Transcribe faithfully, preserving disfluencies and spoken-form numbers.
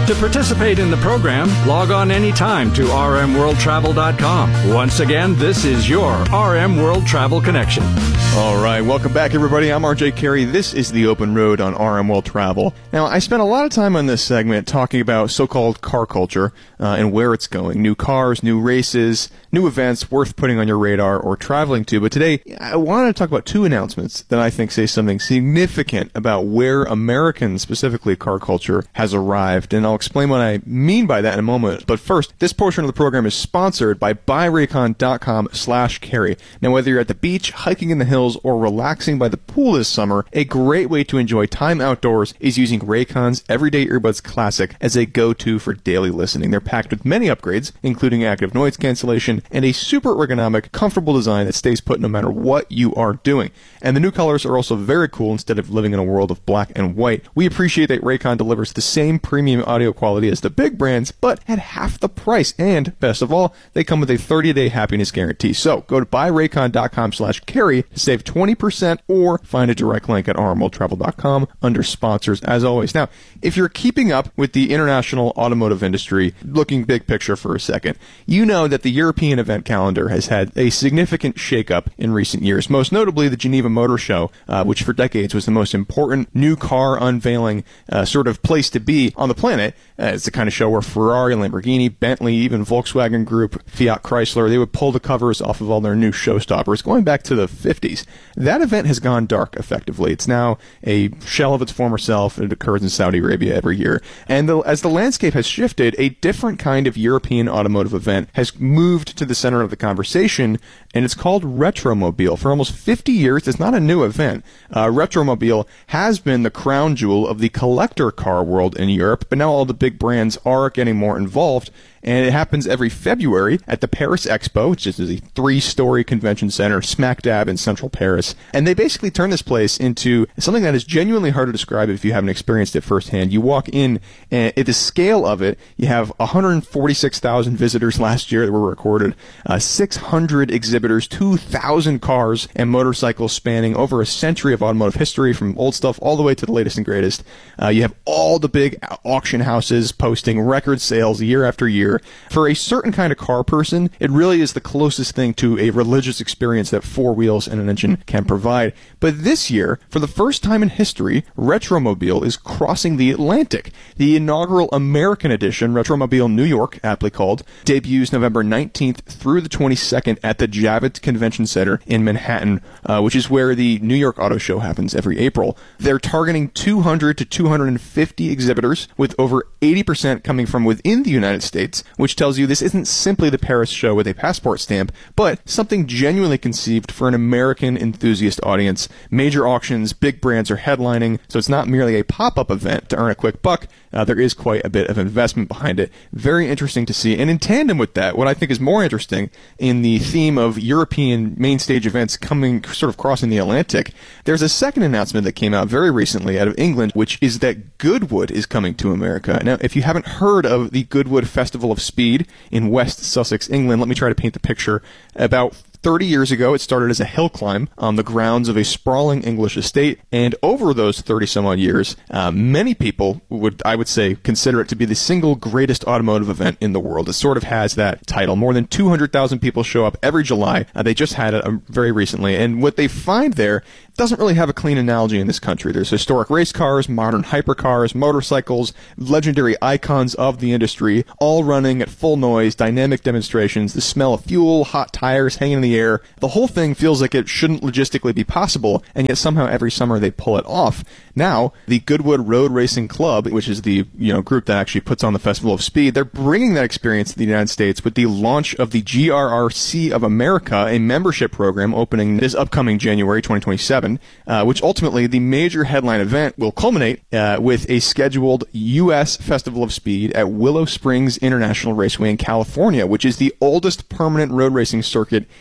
To participate in the program, log on anytime to r m world travel dot com. Once again, this is your R M World Travel Connection. All right, welcome back, everybody. I'm R J Carey. This is The Open Road on R M World Travel. Now, I spent a lot of time on this segment talking about so-called car culture uh, and where it's going. New cars, new races, new events worth putting on your radar or traveling to. But today, I wanted to talk about two announcements that I think say something significant about where American, specifically car culture, has arrived. And I'll explain what I mean by that in a moment. But first, this portion of the program is sponsored by buy raycon dot com slash carry. Now, whether you're at the beach, hiking in the hills, or relaxing by the pool this summer, a great way to enjoy time outdoors is using Raycon's Everyday Earbuds Classic as a go-to for daily listening. They're packed with many upgrades, including active noise cancellation and a super ergonomic, comfortable design that stays put no matter what you are doing. And the new colors are also very cool instead of living in a world of black and white. We appreciate that Raycon delivers the same premium audio quality as the big brands, but at half the price. And, best of all, they come with a thirty-day happiness guarantee. So, go to buy raycon dot com slash carry to save twenty percent or find a direct link at r m world travel dot com under sponsors, as always. Now, if you're keeping up with the international automotive industry, looking big picture for a second, you know that the European event calendar has had a significant shakeup in recent years, most notably the Geneva Motor Show, uh, which for decades was the most important new car unveiling uh, sort of place to be on the planet. Uh, it's the kind of show where Ferrari, Lamborghini, Bentley, even Volkswagen Group, Fiat Chrysler, they would pull the covers off of all their new showstoppers going back to the fifties. That event has gone dark, effectively. It's now a shell of its former self. It occurs in Saudi Arabia every year. And the, as the landscape has shifted, a different kind of European automotive event has moved to the center of the conversation, and it's called Retromobile. For almost fifty years, it's not a new event. Uh, Retromobile has been the crown jewel of the collector car world in Europe, but now all the big brands are getting more involved. And it happens every February at the Paris Expo, which is a three-story convention center smack dab in central Paris. And they basically turn this place into something that is genuinely hard to describe if you haven't experienced it firsthand. You walk in, and at the scale of it, you have one hundred forty-six thousand visitors last year that were recorded, uh, six hundred exhibitors, two thousand cars and motorcycles spanning over a century of automotive history, from old stuff all the way to the latest and greatest. Uh, you have all the big auction houses posting record sales year after year. For a certain kind of car person, it really is the closest thing to a religious experience that four wheels and an engine can provide. But this year, for the first time in history, Retromobile is crossing the Atlantic. The inaugural American edition, Retromobile New York, aptly called, debuts November nineteenth through the twenty-second at the Javits Convention Center in Manhattan, uh, which is where the New York Auto Show happens every April. They're targeting two hundred to two hundred fifty exhibitors, with over eighty percent coming from within the United States, which tells you this isn't simply the Paris show with a passport stamp, but something genuinely conceived for an American enthusiast audience. Major auctions, big brands are headlining, so it's not merely a pop-up event to earn a quick buck. Uh, there is quite a bit of investment behind it. Very interesting to see. And in tandem with that, what I think is more interesting in the theme of European main stage events coming, sort of crossing the Atlantic, there's a second announcement that came out very recently out of England, which is that Goodwood is coming to America. Now, if you haven't heard of the Goodwood Festival of Speed in West Sussex, England, let me try to paint the picture. About thirty years ago, it started as a hill climb on the grounds of a sprawling English estate, and over those thirty some odd years, uh, many people would, I would say, consider it to be the single greatest automotive event in the world. It sort of has that title. More than two hundred thousand people show up every July. Uh, they just had it um, very recently, and what they find there doesn't really have a clean analogy in this country. There's historic race cars, modern hypercars, motorcycles, legendary icons of the industry, all running at full noise, dynamic demonstrations, the smell of fuel, hot tires hanging in the air. The whole thing feels like it shouldn't logistically be possible, and yet somehow every summer they pull it off. Now, the Goodwood Road Racing Club, which is the you know group that actually puts on the Festival of Speed, they're bringing that experience to the United States with the launch of the G R R C of America, a membership program opening this upcoming January twenty twenty-seven, uh, which ultimately the major headline event will culminate uh, with a scheduled U S Festival of Speed at Willow Springs International Raceway in California, which is the oldest permanent road racing circuit